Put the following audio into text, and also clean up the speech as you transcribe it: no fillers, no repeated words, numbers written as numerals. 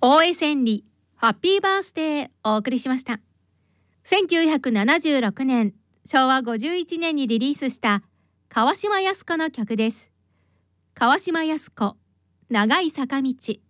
大江千里ハッピーバースデーお送りしました。1976年昭和51年にリリースした川島靖子の曲です。川島靖子、長い坂道。